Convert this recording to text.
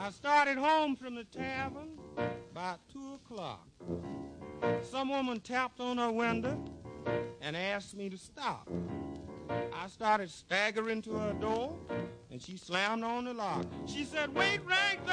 I started home from the tavern about 2 o'clock. Some woman tapped on her window and asked me to stop. I started staggering to her door, and she slammed on the lock. She said, "Wait right there."